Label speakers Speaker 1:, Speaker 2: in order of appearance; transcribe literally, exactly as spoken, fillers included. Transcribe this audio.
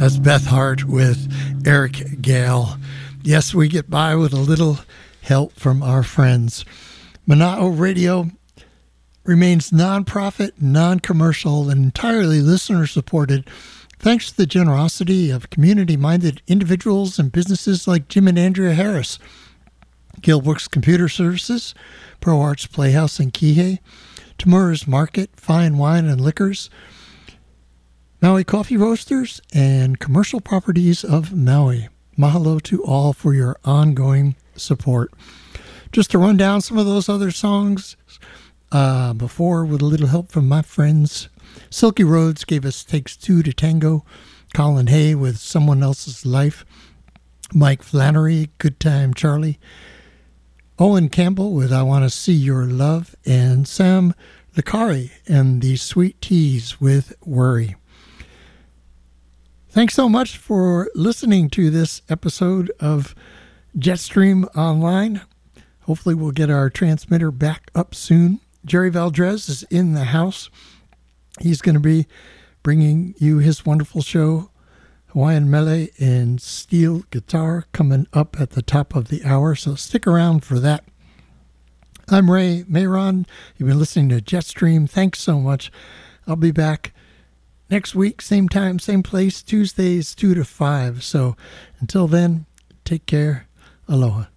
Speaker 1: That's Beth Hart with Eric Gale. Yes, we get by with a little help from our friends. Mana'o Radio remains nonprofit, non-commercial, and entirely listener-supported thanks to the generosity of community-minded individuals and businesses like Jim and Andrea Harris, Gilbrook's Computer Services, ProArts Playhouse in Kihei, Tamura's Market, Fine Wine and Liquors, Maui Coffee Roasters, and Commercial Properties of Maui. Mahalo to all for your ongoing support. Just to run down some of those other songs uh, before, with a little help from my friends. Silky Roads gave us Takes Two to Tango. Colin Hay with Someone Else's Life. Mike Flannery, Good Time Charlie. Owen Campbell with I Want to See Your Love. And Sam Licari and the Sweet Teas with Worry. Thanks so much for listening to this episode of Jetstream Online. Hopefully we'll get our transmitter back up soon. Jerry Valdrez is in the house. He's going to be bringing you his wonderful show, Hawaiian Mele and Steel Guitar, coming up at the top of the hour, so stick around for that. I'm Ray Mayron. You've been listening to Jetstream. Thanks so much. I'll be back next week, same time, same place, Tuesdays two to five. So until then, take care. Aloha.